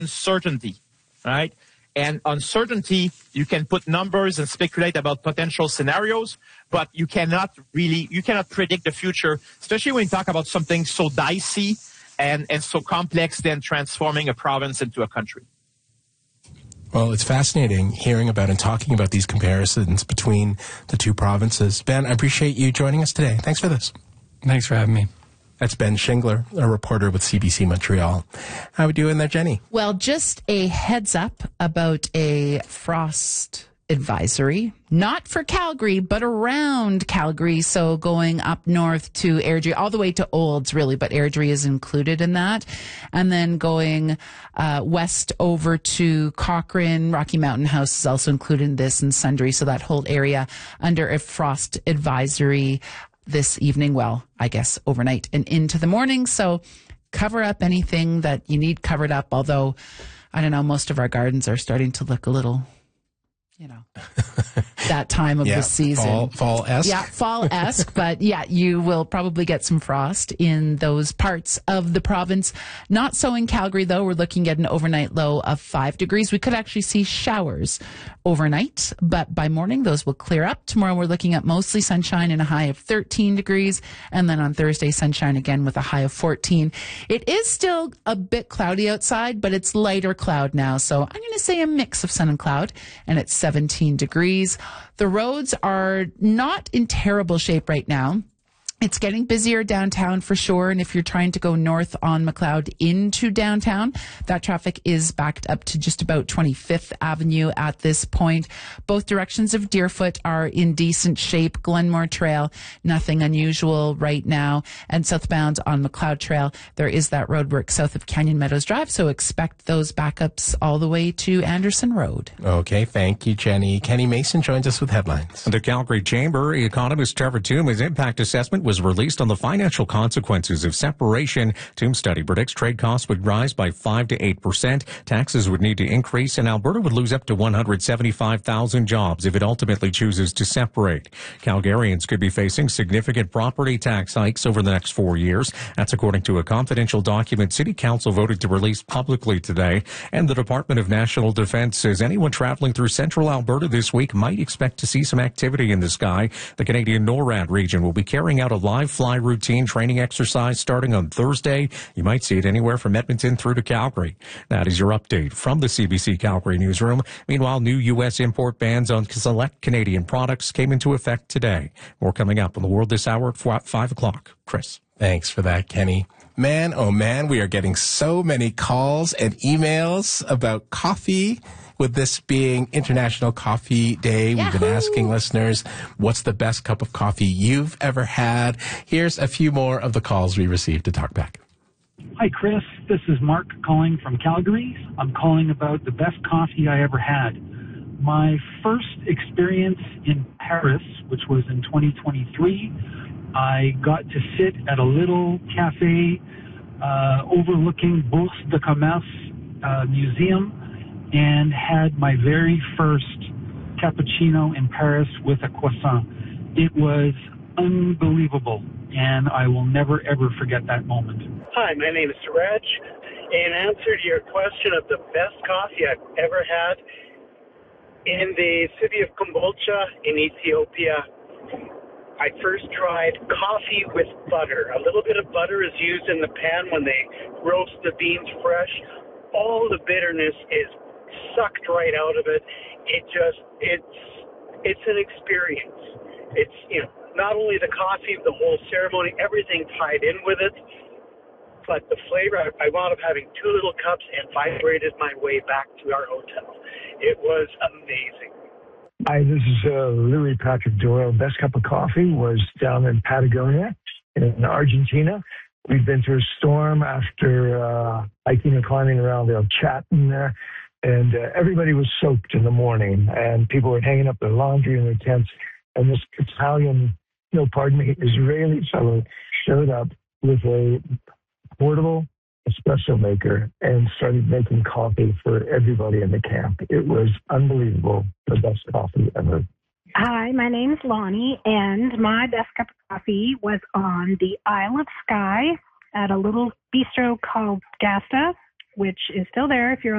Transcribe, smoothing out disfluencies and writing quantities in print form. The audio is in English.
uncertainty, right? And uncertainty, you can put numbers and speculate about potential scenarios, but you cannot predict the future, especially when you talk about something so dicey and so complex than transforming a province into a country. Well, it's fascinating hearing about and talking about these comparisons between the two provinces. Ben, I appreciate you joining us today. Thanks for this. Thanks for having me. That's Ben Shingler, a reporter with CBC Montreal. How are we doing there, Jenny? Well, just a heads up about a frost advisory, not for Calgary, but around Calgary. So going up north to Airdrie, all the way to Olds, really, but Airdrie is included in that. And then going west over to Cochrane, Rocky Mountain House is also included in this, and Sundre. So that whole area under a frost advisory this evening, well, I guess overnight and into the morning. So cover up anything that you need covered up, although, I don't know, most of our gardens are starting to look a little, that time of the season. Fall-esque? Yeah, fall-esque, but yeah, you will probably get some frost in those parts of the province. Not so in Calgary, though. We're looking at an overnight low of 5 degrees. We could actually see showers overnight, but by morning, those will clear up. Tomorrow, we're looking at mostly sunshine and a high of 13 degrees, and then on Thursday, sunshine again with a high of 14. It is still a bit cloudy outside, but it's lighter cloud now, so I'm going to say a mix of sun and cloud, and it's 17 degrees. The roads are not in terrible shape right now. It's getting busier downtown for sure. And if you're trying to go north on McLeod into downtown, that traffic is backed up to just about 25th Avenue at this point. Both directions of Deerfoot are in decent shape. Glenmore Trail, nothing unusual right now. And southbound on McLeod Trail, there is that roadwork south of Canyon Meadows Drive. So expect those backups all the way to Anderson Road. Okay, thank you, Jenny. Kenny Mason joins us with headlines. The Calgary Chamber economist Trevor Toome's impact assessment was released on the financial consequences of separation. Toome's study predicts trade costs would rise by 5 to 8%. Taxes would need to increase, and Alberta would lose up to 175,000 jobs if it ultimately chooses to separate. Calgarians could be facing significant property tax hikes over the next 4 years. That's according to a confidential document City Council voted to release publicly today. And the Department of National Defence says anyone traveling through central Alberta this week might expect to see some activity in the sky. The Canadian NORAD region will be carrying out a live fly routine training exercise starting on Thursday. You might see it anywhere from Edmonton through to Calgary. That is your update from the CBC Calgary newsroom. Meanwhile, new U.S. import bans on select Canadian products came into effect today. More coming up on The World this hour at 5 o'clock. Chris. Thanks for that, Kenny. Man, oh man, we are getting so many calls and emails about coffee. With this being International Coffee Day, we've been asking listeners, what's the best cup of coffee you've ever had? Here's a few more of the calls we received to talk back. Hi, Chris. This is Mark calling from Calgary. I'm calling about the best coffee I ever had. My first experience in Paris, which was in 2023, I got to sit at a little cafe overlooking Bourse de Commerce museum, and had my very first cappuccino in Paris with a croissant. It was unbelievable, and I will never, ever forget that moment. Hi, my name is Suraj. In answer to your question of the best coffee I've ever had, in the city of Kombolcha in Ethiopia, I first tried coffee with butter. A little bit of butter is used in the pan when they roast the beans fresh. All the bitterness is sucked right out of it. It's an experience. It's, not only the coffee, the whole ceremony, everything tied in with it, but the flavor. I wound up having 2 little cups and vibrated my way back to our hotel. It was amazing. Hi, this is Louis Patrick Doyle. Best cup of coffee was down in Patagonia in Argentina. We've been through a storm after hiking and climbing around El Chatten there. And everybody was soaked in the morning, and people were hanging up their laundry in their tents. And this Israeli fellow showed up with a portable espresso maker and started making coffee for everybody in the camp. It was unbelievable. The best coffee ever. Hi, my name's Lonnie, and my best cup of coffee was on the Isle of Skye at a little bistro called Gasta, which is still there if you're